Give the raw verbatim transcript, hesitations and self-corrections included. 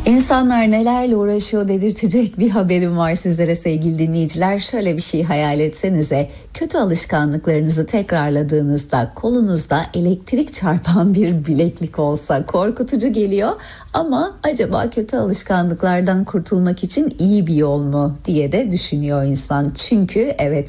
İnsanlar nelerle uğraşıyor dedirtecek bir haberim var sizlere sevgili dinleyiciler. Şöyle bir şey hayal etsenize. Kötü alışkanlıklarınızı tekrarladığınızda kolunuzda elektrik çarpan bir bileklik olsa korkutucu geliyor. Ama acaba kötü alışkanlıklardan kurtulmak için iyi bir yol mu diye de düşünüyor insan. Çünkü evet,